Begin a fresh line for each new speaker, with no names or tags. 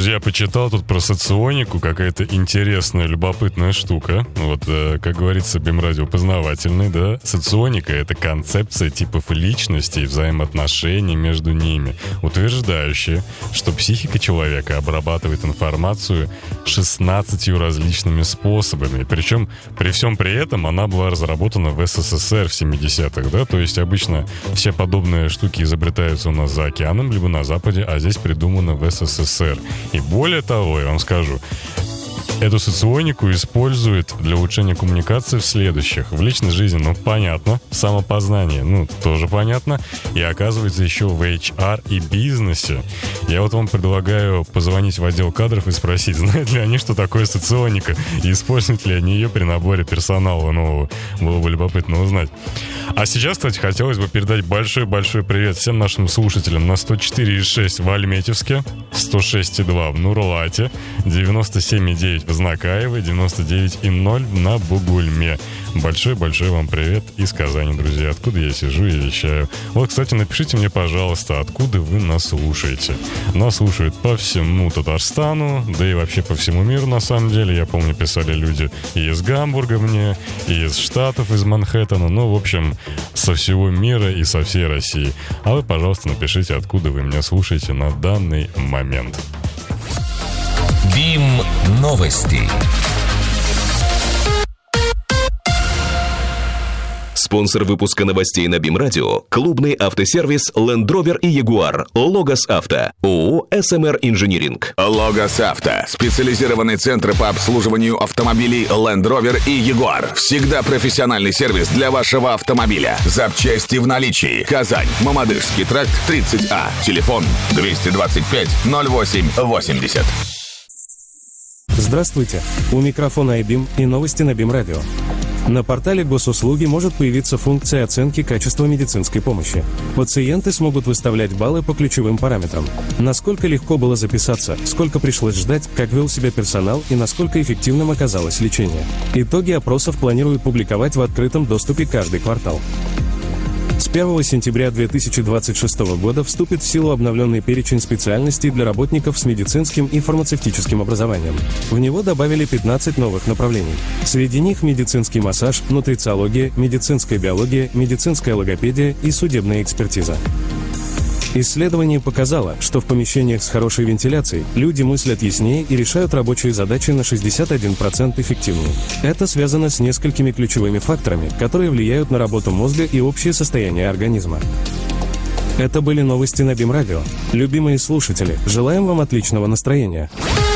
Друзья, почитал тут про соционику, какая-то интересная, любопытная штука. Вот, как говорится, BIM-радио познавательный, да? Соционика — это концепция типов личности и взаимоотношений между ними, утверждающая, что психика человека обрабатывает информацию 16 различными способами. Причем при всем при этом она была разработана в СССР в 70-х, да? То есть обычно все подобные штуки изобретаются у нас за океаном, либо на Западе, а здесь придумано в СССР. И более того, я вам скажу, эту соционику используют для улучшения коммуникации в следующих. В личной жизни, понятно. Самопознание, тоже понятно. И оказывается, еще в HR и бизнесе. Я вот вам предлагаю позвонить в отдел кадров и спросить, знают ли они, что такое соционика, и используют ли они ее при наборе персонала нового. Было бы любопытно узнать. А сейчас, кстати, хотелось бы передать большой-большой привет всем нашим слушателям на 104,6 в Альметьевске, 106,2 в Нурлате, 97,9 в Знакаево, 99,0 на Бугульме. Большой-большой вам привет из Казани, друзья, откуда я сижу и вещаю. Вот, кстати, напишите мне, пожалуйста, откуда вы нас слушаете. Нас слушают по всему Татарстану, да и вообще по всему миру, на самом деле. Я помню, писали люди и из Гамбурга мне, и из Штатов, из Манхэттена, в общем, со всего мира и со всей России. А вы, пожалуйста, напишите, откуда вы меня слушаете на данный момент.
BIM-новости. Спонсор выпуска новостей на BIM-радио – клубный автосервис Land Rover и Jaguar Logos Auto, ООО SMR Engineering.
Logos Auto – специализированный центр по обслуживанию автомобилей Land Rover и Jaguar. Всегда профессиональный сервис для вашего автомобиля. Запчасти в наличии. Казань, Мамадышский тракт, 30А. Телефон 225 08 80.
Здравствуйте! У микрофона iBIM и новости на BIM-радио. На портале госуслуги может появиться функция оценки качества медицинской помощи. Пациенты смогут выставлять баллы по ключевым параметрам. Насколько легко было записаться, сколько пришлось ждать, как вел себя персонал и насколько эффективным оказалось лечение. Итоги опросов планируют публиковать в открытом доступе каждый квартал. С 1 сентября 2026 года вступит в силу обновленный перечень специальностей для работников с медицинским и фармацевтическим образованием. В него добавили 15 новых направлений. Среди них медицинский массаж, нутрициология, медицинская биология, медицинская логопедия и судебная экспертиза. Исследование показало, что в помещениях с хорошей вентиляцией люди мыслят яснее и решают рабочие задачи на 61% эффективнее. Это связано с несколькими ключевыми факторами, которые влияют на работу мозга и общее состояние организма. Это были новости на BIM-радио. Любимые слушатели, желаем вам отличного настроения.